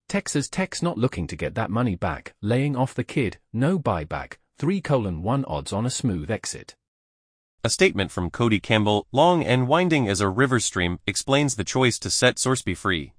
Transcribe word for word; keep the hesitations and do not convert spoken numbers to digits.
Texas Tech's not looking to get that money back, laying off the kid, no buyback, three colon one odds on a smooth exit. A statement from Cody Campbell, long and winding as a river stream, explains the choice to set Sourceby free.